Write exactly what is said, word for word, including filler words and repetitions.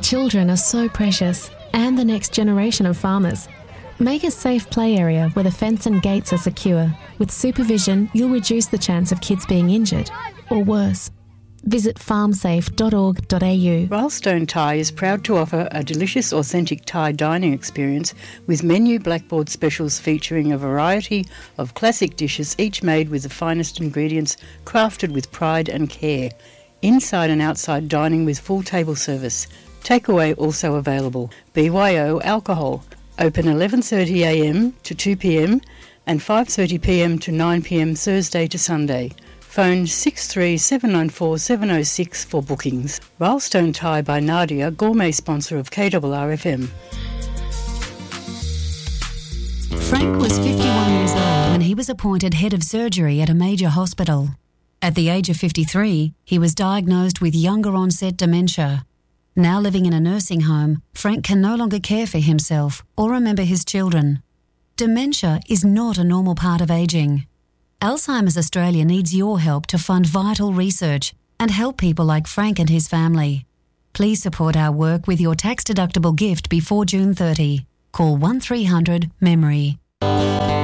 Children are so precious, and the next generation of farmers. Make a safe play area where the fence and gates are secure. With supervision, you'll reduce the chance of kids being injured, or worse. Visit farm safe dot org dot a u. Milestone Thai is proud to offer a delicious, authentic Thai dining experience with menu blackboard specials featuring a variety of classic dishes, each made with the finest ingredients, crafted with pride and care. Inside and outside dining with full table service. Takeaway also available. B Y O Alcohol. Open eleven thirty a m to two p m and five thirty p m to nine p m Thursday to Sunday. Phone six three seven nine four seven oh six for bookings. Milestone Thai by Nadia, gourmet sponsor of K R R F M. Frank was fifty-one years old when he was appointed head of surgery at a major hospital. At the age of fifty-three, he was diagnosed with younger onset dementia. Now living in a nursing home, Frank can no longer care for himself or remember his children. Dementia is not a normal part of ageing. Alzheimer's Australia needs your help to fund vital research and help people like Frank and his family. Please support our work with your tax-deductible gift before June thirtieth. Call one three hundred memory.